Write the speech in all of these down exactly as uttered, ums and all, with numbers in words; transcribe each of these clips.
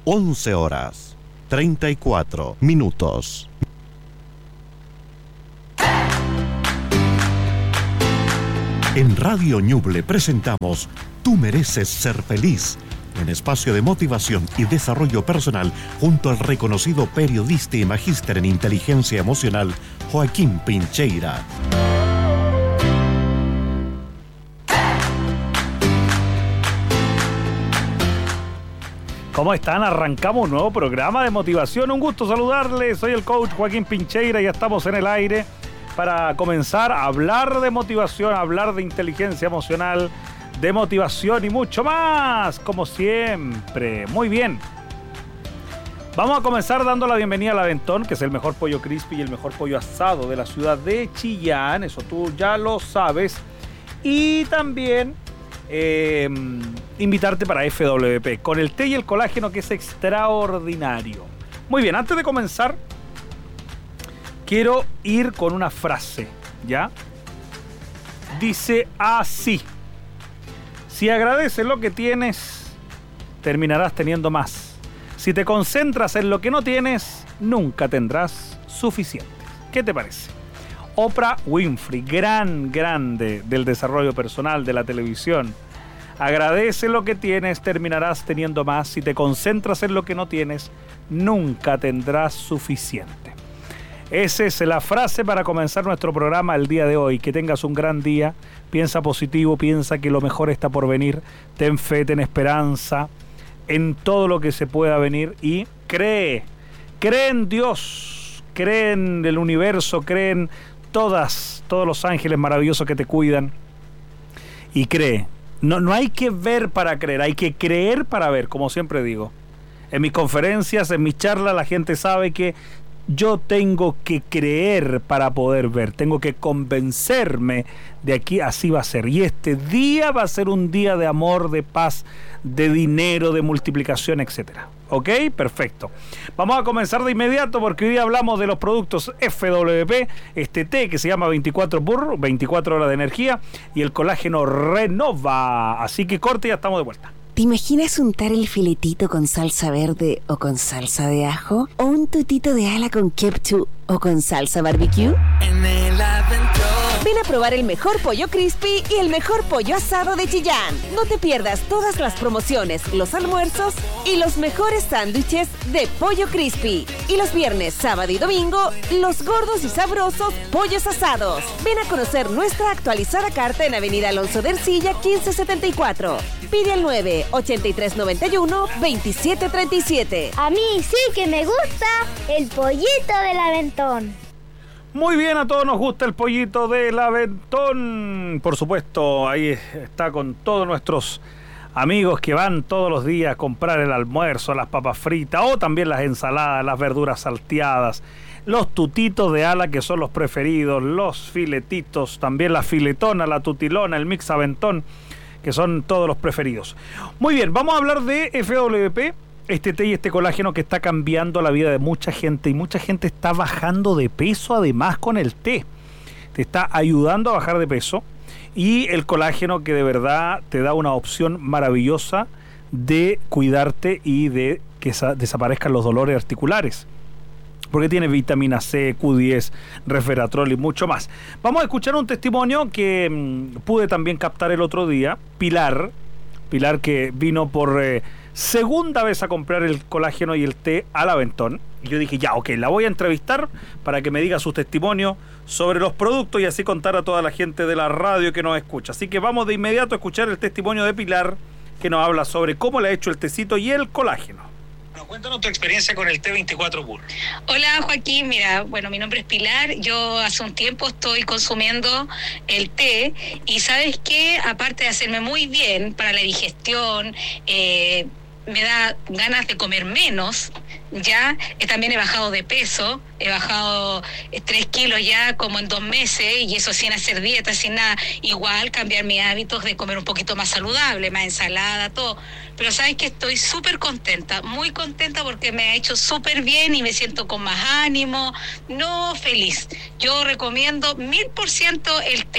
once horas, treinta y cuatro minutos. En Radio Ñuble presentamos Tú mereces ser feliz, un espacio de motivación y desarrollo personal junto al reconocido periodista y magíster en inteligencia emocional, Joaquín Pincheira. ¿Cómo están? Arrancamos un nuevo programa de motivación. Un gusto saludarles. Soy el coach Joaquín Pincheira y ya estamos en el aire para comenzar a hablar de motivación, a hablar de inteligencia emocional, de motivación y mucho más, como siempre. Muy bien. Vamos a comenzar dando la bienvenida al Aventón, que es el mejor pollo crispy y el mejor pollo asado de la ciudad de Chillán. Eso tú ya lo sabes. Y también eh, invitarte para F W P, con el té y el colágeno, que es extraordinario. Muy bien, antes de comenzar, quiero ir con una frase, ¿ya? Dice así: si agradeces lo que tienes, terminarás teniendo más. Si te concentras en lo que no tienes, nunca tendrás suficiente. ¿Qué te parece? Oprah Winfrey, gran, grande del desarrollo personal, de la televisión. Agradece lo que tienes, terminarás teniendo más. Si te concentras en lo que no tienes, nunca tendrás suficiente. Esa es la frase para comenzar nuestro programa el día de hoy. Que tengas un gran día, piensa positivo, piensa que lo mejor está por venir, ten fe, ten esperanza en todo lo que se pueda venir y cree, cree en Dios, cree en el universo, cree en todas, todos los ángeles maravillosos que te cuidan y cree. No, no hay que ver para creer, hay que creer para ver, como siempre digo. En mis conferencias, en mis charlas, la gente sabe que yo tengo que creer para poder ver, tengo que convencerme de aquí, así va a ser. Y este día va a ser un día de amor, de paz, de dinero, de multiplicación, etcétera. ¿Ok? Perfecto. Vamos a comenzar de inmediato porque hoy día hablamos de los productos F W P, este té que se llama veinticuatro B U R, veinticuatro horas de energía, y el colágeno Renova. Así que corte y ya estamos de vuelta. ¿Te imaginas untar el filetito con salsa verde o con salsa de ajo? ¿O un tutito de ala con ketchup o con salsa barbecue? En el Aventón. Ven a probar el mejor pollo crispy y el mejor pollo asado de Chillán. No te pierdas todas las promociones, los almuerzos y los mejores sándwiches de pollo crispy. Y los viernes, sábado y domingo, los gordos y sabrosos pollos asados. Ven a conocer nuestra actualizada carta en Avenida Alonso de Ercilla quince setenta y cuatro. Pide al nueve ochenta y tres noventa y uno veintisiete treinta y siete. A mí sí que me gusta el pollito del Aventón. Muy bien, a todos nos gusta el pollito del Aventón. Por supuesto, ahí está con todos nuestros amigos que van todos los días a comprar el almuerzo, las papas fritas o también las ensaladas, las verduras salteadas, los tutitos de ala que son los preferidos, los filetitos, también la filetona, la tutilona, el mix Aventón, que son todos los preferidos. Muy bien, vamos a hablar de F W P, este té y este colágeno que está cambiando la vida de mucha gente, y mucha gente está bajando de peso además con el té. Te está ayudando a bajar de peso, y el colágeno que de verdad te da una opción maravillosa de cuidarte y de que desaparezcan los dolores articulares, porque tiene vitamina C, Q diez, resveratrol y mucho más. Vamos a escuchar un testimonio que mmm, pude también captar el otro día. Pilar, Pilar que vino por eh, segunda vez a comprar el colágeno y el té al Aventón. Y yo dije, ya, ok, la voy a entrevistar para que me diga su testimonio sobre los productos y así contar a toda la gente de la radio que nos escucha. Así que vamos de inmediato a escuchar el testimonio de Pilar, que nos habla sobre cómo le ha hecho el tecito y el colágeno. Cuéntanos tu experiencia con el té veinticuatro B U R. Hola Joaquín, mira, bueno, mi nombre es Pilar, yo hace un tiempo estoy consumiendo el té y ¿sabes qué? Aparte de hacerme muy bien para la digestión, eh, me da ganas de comer menos, ya, eh, también he bajado de peso, he bajado eh, tres kilos ya como en dos meses, y eso sin hacer dieta, sin nada, igual cambiar mis hábitos de comer un poquito más saludable, más ensalada, todo, pero sabes que estoy súper contenta, muy contenta porque me ha hecho súper bien y me siento con más ánimo, no, feliz. Yo recomiendo mil por ciento el té.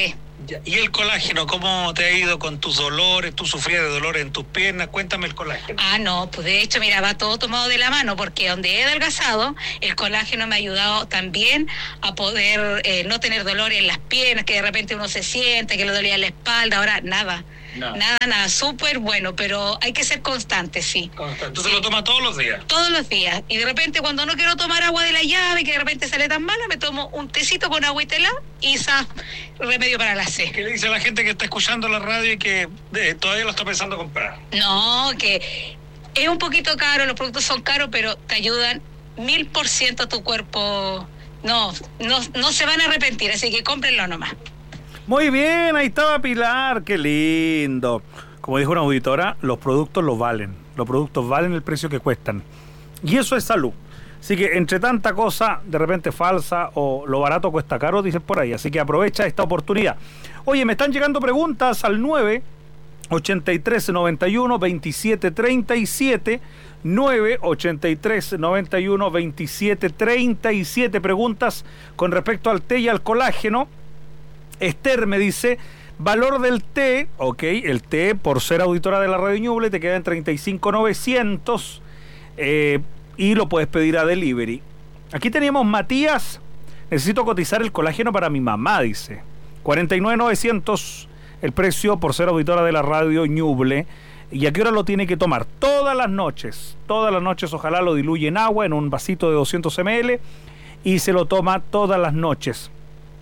¿Y el colágeno? ¿Cómo te ha ido con tus dolores? ¿Tú sufrías de dolores en tus piernas? Cuéntame el colágeno. Ah, no, pues de hecho, mira, va todo tomado de la mano, porque donde he adelgazado, el colágeno me ha ayudado también a poder eh, no tener dolor en las piernas, que de repente uno se siente, que le dolía la espalda, ahora nada. No. Nada, nada, súper bueno, pero hay que ser constante, sí. Constante. ¿Tú sí. te lo tomas todos los días? Todos los días. Y de repente cuando no quiero tomar agua de la llave, que de repente sale tan mala, me tomo un tecito con agüita helada y esa remedio para la sed. ¿Qué le dice a la gente que está escuchando la radio y que eh, todavía lo está pensando comprar? No, que es un poquito caro, los productos son caros, pero te ayudan mil por ciento a tu cuerpo. No, no, no se van a arrepentir, así que cómprenlo nomás. Muy bien, ahí estaba Pilar, qué lindo. Como dijo una auditora, los productos lo valen. Los productos valen el precio que cuestan. Y eso es salud. Así que entre tanta cosa, de repente falsa o lo barato cuesta caro, dicen por ahí. Así que aprovecha esta oportunidad. Oye, me están llegando preguntas al nueve ochenta y tres noventa y uno veintisiete treinta y siete. nueve ochenta y tres noventa y uno veintisiete treinta y siete. Preguntas con respecto al té y al colágeno. Esther me dice, valor del té, ok, el té por ser auditora de la Radio Ñuble te queda en treinta y cinco mil novecientos eh, y lo puedes pedir a delivery. Aquí teníamos Matías, necesito cotizar el colágeno para mi mamá, dice, cuarenta y nueve mil novecientos el precio por ser auditora de la Radio Ñuble. ¿Y a qué hora lo tiene que tomar? Todas las noches, todas las noches, ojalá lo diluye en agua, en un vasito de doscientos mililitros y se lo toma todas las noches.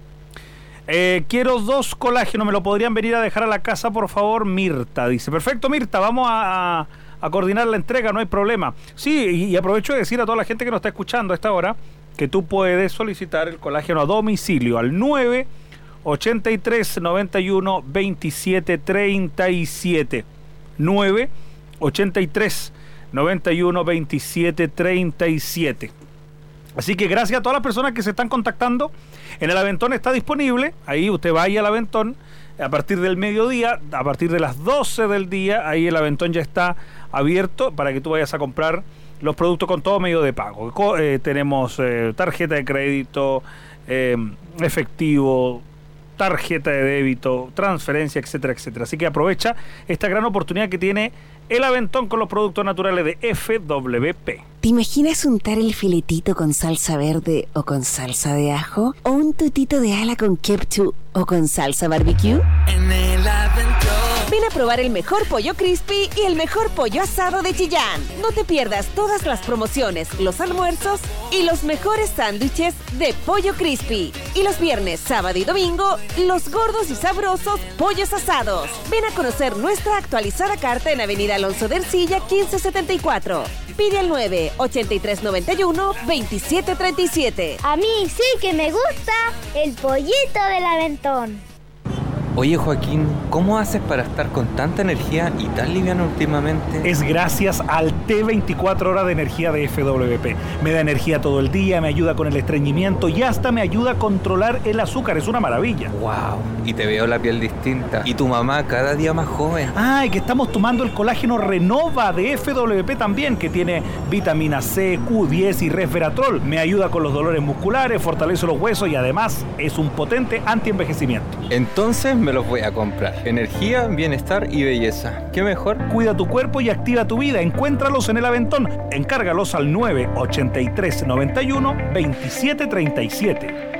Eh, quiero dos colágenos, ¿me lo podrían venir a dejar a la casa, por favor? Mirta dice, perfecto Mirta, vamos a, a, a coordinar la entrega, no hay problema. Sí, y, y aprovecho de decir a toda la gente que nos está escuchando a esta hora que tú puedes solicitar el colágeno a domicilio al nueve ochenta y tres noventa y uno veintisiete treinta y siete. nueve ochenta y tres noventa y uno veintisiete treinta y siete. Así que gracias a todas las personas que se están contactando. En el Aventón está disponible. Ahí usted vaya al Aventón a partir del mediodía, a partir de las doce del día. Ahí el Aventón ya está abierto para que tú vayas a comprar los productos con todo medio de pago. Co- eh, tenemos eh, tarjeta de crédito, eh, efectivo, tarjeta de débito, transferencia, etcétera, etcétera. Así que aprovecha esta gran oportunidad que tiene el Aventón con los productos naturales de F W P. ¿Te imaginas untar el filetito con salsa verde o con salsa de ajo? ¿O un tutito de ala con ketchup o con salsa barbecue? En el Aventón. Ven a probar el mejor pollo crispy y el mejor pollo asado de Chillán. No te pierdas todas las promociones, los almuerzos y los mejores sándwiches de pollo crispy. Y los viernes, sábado y domingo, los gordos y sabrosos pollos asados. Ven a conocer nuestra actualizada carta en Avenida Alonso de Ercilla quince setenta y cuatro. Pide al nueve ochenta y tres noventa y uno veintisiete treinta y siete. A mí sí que me gusta el pollito del Aventón. Oye Joaquín, ¿cómo haces para estar con tanta energía y tan liviano últimamente? Es gracias al té veinticuatro horas de energía de F W P. Me da energía todo el día, me ayuda con el estreñimiento y hasta me ayuda a controlar el azúcar. Es una maravilla. Wow, y te veo la piel distinta. Y tu mamá cada día más joven. Ah, y que estamos tomando el colágeno Renova de F W P también, que tiene vitamina C, Q diez y resveratrol. Me ayuda con los dolores musculares, fortalece los huesos y además es un potente antienvejecimiento. Entonces me los voy a comprar. Energía, bienestar y belleza. ¿Qué mejor? Cuida tu cuerpo y activa tu vida. Encuéntralos en el Aventón. Encárgalos al nueve ochenta y tres noventa y uno veintisiete treinta y siete.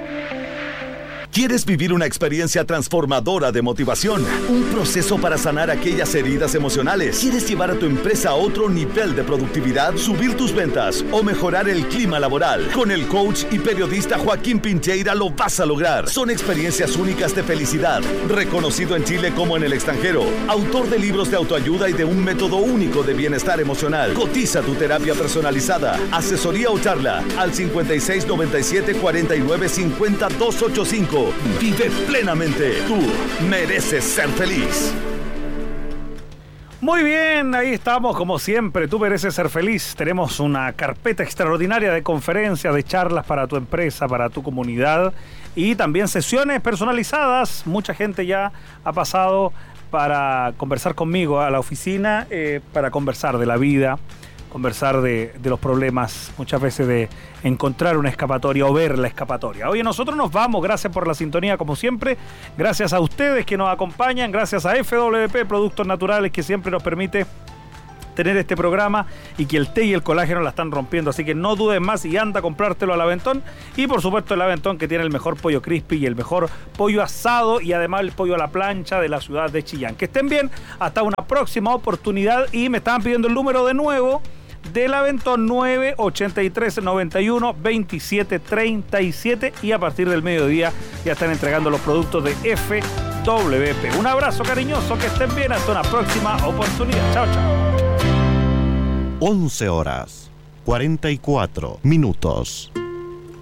¿Quieres vivir una experiencia transformadora de motivación? Un proceso para sanar aquellas heridas emocionales. ¿Quieres llevar a tu empresa a otro nivel de productividad, subir tus ventas o mejorar el clima laboral? Con el coach y periodista Joaquín Pincheira lo vas a lograr. Son experiencias únicas de felicidad, reconocido en Chile como en el extranjero. Autor de libros de autoayuda y de un método único de bienestar emocional. Cotiza tu terapia personalizada, asesoría o charla al cincuenta y seis noventa y siete cuarenta y nueve cincuenta doscientos ochenta y cinco. Vive plenamente. Tú mereces ser feliz. Muy bien, ahí estamos como siempre. Tú mereces ser feliz. Tenemos una carpeta extraordinaria de conferencias, de charlas para tu empresa, para tu comunidad y también sesiones personalizadas. Mucha gente ya ha pasado para conversar conmigo a la oficina, eh, para conversar de la vida, conversar de, de los problemas, muchas veces de encontrar una escapatoria o ver la escapatoria. Oye, nosotros nos vamos, gracias por la sintonía como siempre, gracias a ustedes que nos acompañan, gracias a F W P Productos Naturales que siempre nos permite tener este programa y que el té y el colágeno la están rompiendo, así que no dudes más y anda a comprártelo al Aventón. Y por supuesto el Aventón, que tiene el mejor pollo crispy y el mejor pollo asado y además el pollo a la plancha de la ciudad de Chillán. Que estén bien, hasta una próxima oportunidad. Y me estaban pidiendo el número de nuevo del Aventón: nueve ochenta y tres, noventa y uno, veintisiete treinta y siete, y a partir del mediodía ya están entregando los productos de F W P. Un abrazo cariñoso, que estén bien, hasta una próxima oportunidad. Chao, chao. once horas, cuarenta y cuatro minutos.